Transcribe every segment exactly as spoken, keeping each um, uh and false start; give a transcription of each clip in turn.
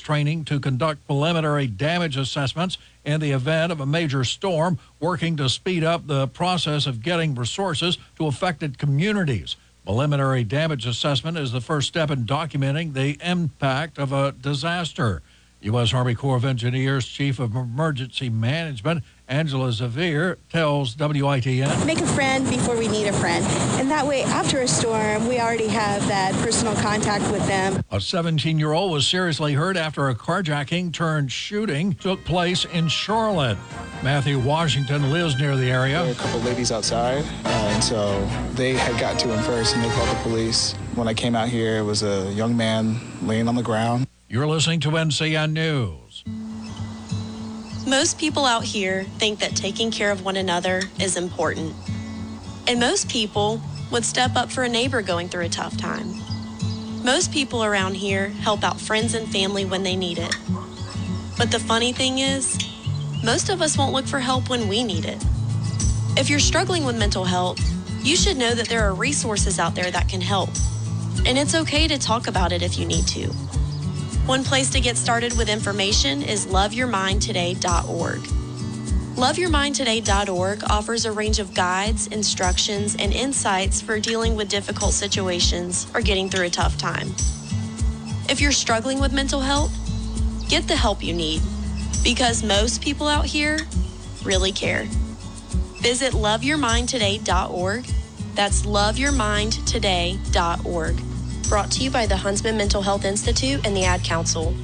training to conduct preliminary damage assessments in the event of a major storm, working to speed up the process of getting resources to affected communities. Preliminary damage assessment is the first step in documenting the impact of a disaster. U S. Army Corps of Engineers Chief of Emergency Management Angela Zavir tells W I T N. Make a friend before we need a friend. And that way, after a storm, we already have that personal contact with them. A seventeen-year-old was seriously hurt after a carjacking turned shooting took place in Charlotte. Matthew Washington lives near the area. There were a couple ladies outside, uh, and so they had got to him first, and they called the police. When I came out here, it was a young man laying on the ground. You're listening to N C N News. Most people out here think that taking care of one another is important. And most people would step up for a neighbor going through a tough time. Most people around here help out friends and family when they need it. But the funny thing is, most of us won't look for help when we need it. If you're struggling with mental health, you should know that there are resources out there that can help. And it's okay to talk about it if you need to. One place to get started with information is love your mind today dot org. love your mind today dot org offers a range of guides, instructions, and insights for dealing with difficult situations or getting through a tough time. If you're struggling with mental health, get the help you need, because most people out here really care. Visit love your mind today dot org. That's love your mind today dot org. Brought to you by the Huntsman Mental Health Institute and the Ad Council.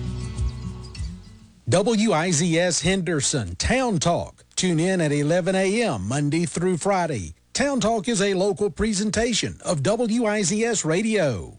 W I Z S Henderson Town Talk. Tune in at eleven a.m. Monday through Friday. Town Talk is a local presentation of W I Z S Radio.